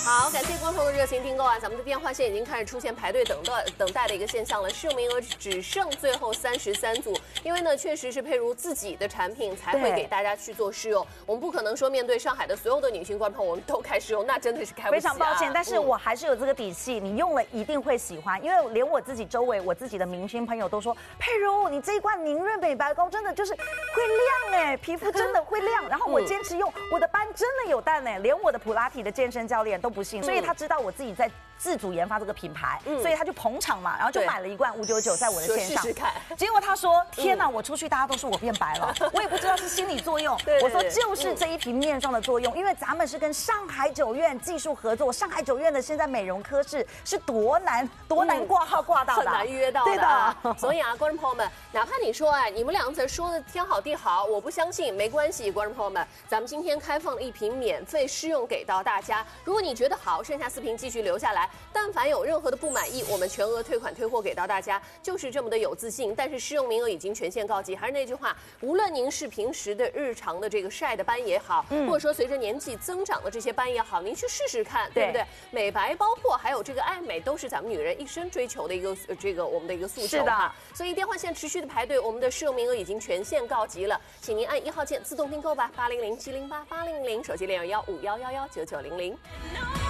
好，感谢观众的热情订购啊！咱们的电话线已经开始出现排队等待的一个现象了，试用名额只剩最后33组。因为呢，确实是佩如自己的产品才会给大家去做试用，我们不可能说面对上海的所有的女性观众，我们都开试用，那真的是开不起啊。 非常抱歉，但是我还是有这个底气，你用了一定会喜欢，因为连我自己周围我自己的明星朋友都说，佩如你这一罐凝润美白膏真的就是会亮哎，皮肤真的会亮。然后我坚持用，我的斑真的有淡哎，连我的普拉提的健身教练都不信，所以他知道我自己在自主研发这个品牌，所以他就捧场嘛，然后就买了一罐599在我的线上， 试试看。 结果他说：“天哪，我出去大家都说我变白了，我也不知道是心理作用。”我说就是这一瓶面霜的作用，因为咱们是跟上海九院技术合作，上海九院的现在美容科室是多难挂号挂到的， 很难约到的。 对的， 所以啊，观众朋友们，哪怕你说哎，你们两个说的天好地好，我不相信，没关系，观众朋友们，咱们今天开放了一瓶免费试用给到大家，如果你觉得好，剩下4瓶继续留下来。但凡有任何的不满意，我们全额退款退货给到大家，就是这么的有自信。但是试用名额已经全线告急，还是那句话，无论您是平时的日常的这个晒的斑也好，或者说随着年纪增长的这些斑也好，您去试试看，对不对？美白包括还有这个爱美，都是咱们女人一生追求的一个我们的一个诉求哈。所以电话线持续的排队，我们的试用名额已经全线告急了，请您按1号键自动订购吧，800-708-8000，手机021-5111-9900。